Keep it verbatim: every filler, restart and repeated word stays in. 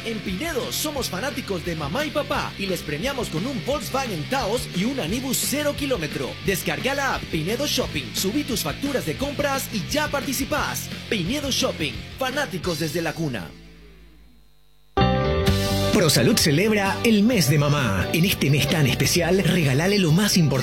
En Pinedo somos fanáticos de mamá y papá y les premiamos con un Volkswagen Taos y un Anibus cero kilómetro. Descarga la app Pinedo Shopping, subí tus facturas de compras y ya participás. Pinedo Shopping, fanáticos desde la cuna. ProSalud celebra el mes de mamá. En este mes tan especial, regalale lo más importante